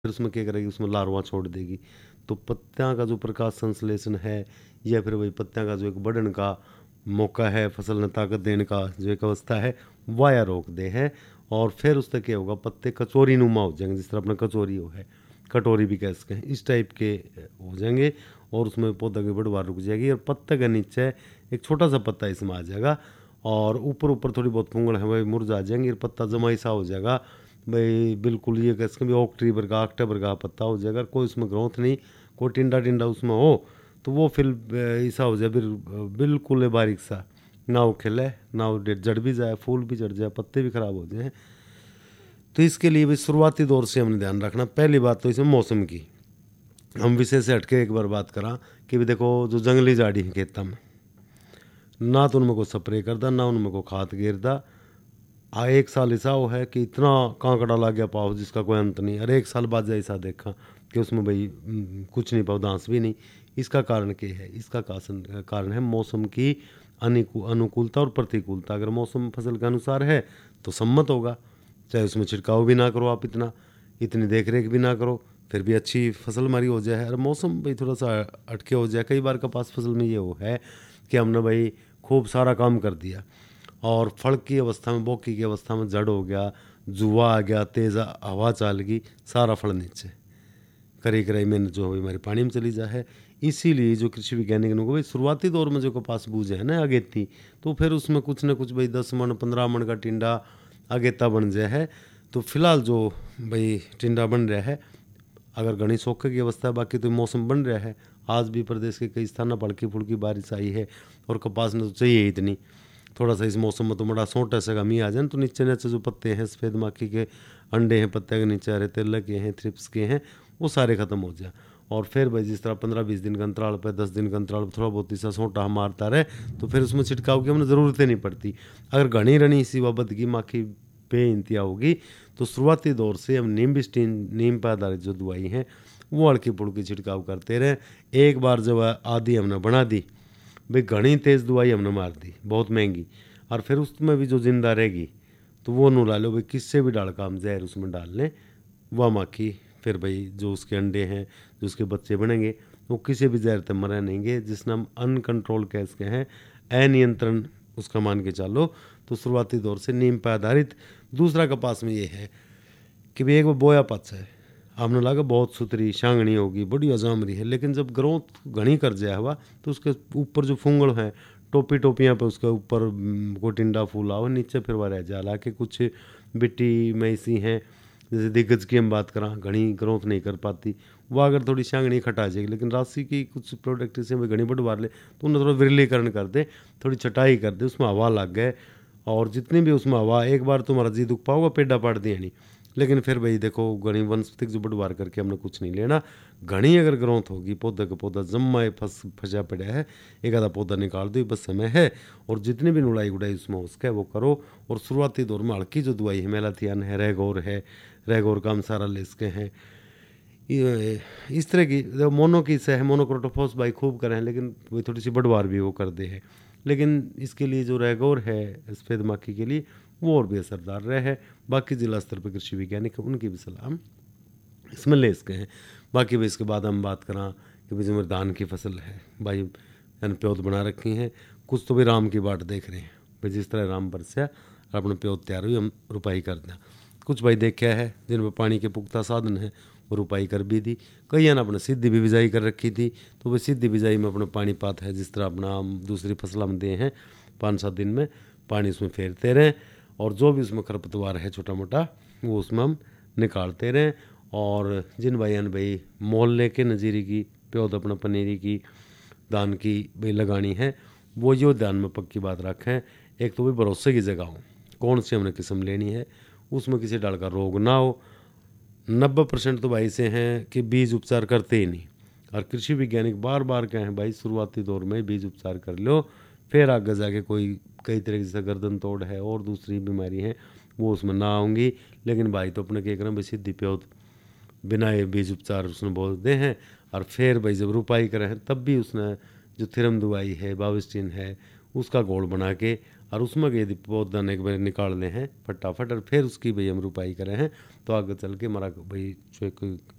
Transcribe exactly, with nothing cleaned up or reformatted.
फिर उसमें क्या करेगी, उसमें लार्वा छोड़ देगी। तो पत्तियां का जो प्रकाश संश्लेषण है या फिर वही पत्तियां का जो एक बढ़ने का मौका है, फसल ने ताकत देने का जो एक अवस्था है, वाया रोक दे है। और फिर उससे क्या होगा, पत्ते कचोरी नुमा हो जाएंगे, जिस तरह अपना कचोरी हो है, कटोरी भी कह सकते हैं, इस टाइप के हो जाएंगे। और उसमें पौधा की बढ़वार रुक जाएगी और पत्ते के नीचे एक छोटा सा पत्ता इसमें आ जाएगा और ऊपर ऊपर थोड़ी बहुत फूंगड़ है वही मुरझा जाएंगी और पत्ता जमा सा हो जाएगा भाई, बिल्कुल ये कह सकते हैं अक्टूबर का अक्टूबर का पत्ता हो जाएगा। कोई उसमें ग्रोथ नहीं, कोई टिंडा टिंडा उसमें हो तो वो फिर ऐसा हो जाए फिर बिल्कुल बारीक सा, ना वो खिले ना वो जड़ भी जाए, फूल भी जड़ जाए, पत्ते भी खराब हो जाए। तो इसके लिए भी शुरुआती दौर से हमने ध्यान रखना। पहली बात तो इसमें मौसम की हम विषय से हटके एक बार बात करा कि भी देखो जो जंगली झाड़ी है खेतों में, ना तो उनमें को स्प्रे करदा ना उनमें को खाद गिरदा। आ एक साल ऐसा हो है कि इतना कांकड़ा लग गया पाओ जिसका कोई अंत नहीं। अरे एक साल बाद ऐसा देखा कि उसमें भाई कुछ नहीं पाओ, दांस भी नहीं। इसका कारण क्या है? इसका कारण है मौसम की अनुकूलता और प्रतिकूलता। अगर मौसम फसल के अनुसार है तो सम्मत होगा, चाहे उसमें छिड़काव भी ना करो आप, इतना इतनी देख रेख भी ना करो, फिर भी अच्छी फसल हमारी हो जाए। अरे मौसम भाई थोड़ा सा अटके हो जाए, कई बार कपास फसल में ये हो है कि हमने भाई खूब सारा काम कर दिया और फल की अवस्था में, बोकी की अवस्था में जड़ हो गया, जुआ आ गया, तेज़ हवा चल गई, सारा फल नीचे करी कराई में जो हमारे पानी में चली जा है। इसीलिए जो कृषि वैज्ञानिक को भाई शुरुआती दौर में जो कपास बूझे है ना अगेती, तो फिर उसमें कुछ ना कुछ भाई दस मन पंद्रह मन का टिंडा अगेता बन जाए है। तो फिलहाल जो भाई टिंडा बन रहा है, अगर घनी सोखे की अवस्था है, बाकी तो मौसम बन रहा है। आज भी प्रदेश के कई स्थानों पर हल्की फुल्की बारिश आई है और कपास ने तो चाहिए इतनी, थोड़ा सा इस मौसम में तो बड़ा सोटा सा कमी आ जाए तो नीचे नीचे जो पत्ते हैं, सफ़ेद माखी के अंडे हैं पत्ते के नीचे, हरे तेल के हैं, थ्रिप्स के हैं, वो सारे ख़त्म हो जाए। और फिर भाई जिस तरह पंद्रह बीस दिन का अंतराल पे, दस दिन का अंतराल पर थोड़ा बहुत ऐसा सोटा मारता रहे तो फिर उसमें छिड़काव की हमें ज़रूरत ही नहीं पड़ती। अगर घनी रनी इसी बाबत की माखी पे इंतहा होगी तो शुरुआती दौर से हम नीमबिस्टीन, नीम पर आधारित जो दवाई हैं वो हल्की फुल्की छिड़काव करते रहें। एक बार जब आदि हमने बना दी भाई, घनी तेज़ दवाई हमने मार दी बहुत महंगी, और फिर उसमें भी जो जिंदा रहेगी तो वो नू ला लो भाई, किससे भी डाल का हम जहर उसमें डाल लें, वह माखी फिर भाई जो उसके अंडे हैं, जो उसके बच्चे बनेंगे, वो किसी भी जहर से मरे नहीं। जिसने हम अनकंट्रोल कैस के हैं, अनियंत्रण उसका मान के चलो, तो शुरुआती दौर से नीम पर आधारित। दूसरा कपास में ये है कि भाई एक वो बोया पच है, हमने लगा बहुत सुथरी शांगनी होगी, बड़ी अजामरी है, लेकिन जब ग्रोथ घनी कर जाए हुआ तो उसके ऊपर जो फूंगड़ है, टोपी टोपियाँ पे उसके ऊपर को टिंडा फूला हो, नीचे फिर वह रह जाए। हालांकि कुछ बिट्टी में ऐसी हैं, जैसे दिग्गज की हम बात करें, घनी ग्रोथ नहीं कर पाती, वह अगर थोड़ी शांगनी खटा जाएगी। लेकिन राशि की कुछ प्रोडक्ट से घनी बढ़वा ले तो उन्हें थोड़ा विरलीकरण कर दे, थोड़ी छटाई कर दे, उसमें हवा लग गए, और जितनी भी उसमें हवा, एक बार तुम्हारा जी दुख पाओगा पेडा पाड़ दिया नहीं। लेकिन फिर भाई देखो घनी वनस्पतिक जो बढ़वार करके हमने कुछ नहीं लेना। घनी अगर ग्रोथ होगी, पौधे का पौधा जम्मा फंस फंसा पड़ा है, एक आधा पौधा निकाल दो, बस समय है। और जितनी भी नुड़ाई उड़ाई उसमें उसका वो करो। और शुरुआती दौर में हल्की जो दवाई है, मेलाथियान है, रेगोर है, रेगोर का हम सारा लेसके हैं, इस तरह की मोनो की से है, मोनोक्रोटोफॉस भाई खूब करें, लेकिन वही थोड़ी सी बढ़वार भी वो कर दे है। लेकिन इसके लिए जो रेगोर है सफ़ेद माखी के लिए, वो और भी असरदार रहे है। बाकी जिला स्तर पर कृषि वैज्ञानिक उनकी भी सलाह हम इसमें ले सके हैं। बाकी भी इसके बाद हम बात करा कि भाई जो धान की फसल है भाई, प्योत बना रखी हैं, कुछ तो भी राम की बाट देख रहे हैं भाई, जिस तरह राम बरसा और अपने प्योत तैयार हुई हम रुपाई कर दें। कुछ भाई देखा है जिन पर पानी के पुख्ता साधन है वो रुपाई कर भी दी, कई ने अपने सीधी भी बिजाई कर रखी थी, तो वह सीधी बिजाई में अपना पानी पात है, जिस तरह अपना हम दूसरी फसल हम दे हैं, पाँच सात दिन में पानी उसमें फेरते रहें, और जो भी उसमें खरपतवार है छोटा मोटा वो उसमें हम निकालते रहें। और जिन भाई भाई मोल लेके नज़ीरी की प्योद अपना पनीरी की धान की भाई लगानी है, वो जो ध्यान में पक्की बात रखें, एक तो भाई भरोसे की जगह हो, कौन सी हमने किस्म लेनी है, उसमें किसी डाल का रोग ना हो। नब्बे परसेंट तो भाई से हैं कि बीज उपचार करते ही नहीं, और कृषि वैज्ञानिक बार बार कहें भाई शुरुआती दौर में बीज उपचार कर लो, फिर आगे जाके कोई कई तरह की जैसे गर्दन तोड़ है और दूसरी बीमारी है वो उसमें ना आऊँगी। लेकिन भाई तो अपने क्या करें भाई, सीधी प्योत बिना ये बीज उपचार उसने बोल दे हैं, और फिर भाई जब रुपाई करें हैं तब भी उसने जो थिरम दवाई है, बाविस्टीन है, उसका घोल बना के और उसमें यदि पौधा एक बार निकाल लें हैं फटाफट, और फिर उसकी भाई हम रुपाई करें हैं, तो आगे चल के हमारा भाई जो एक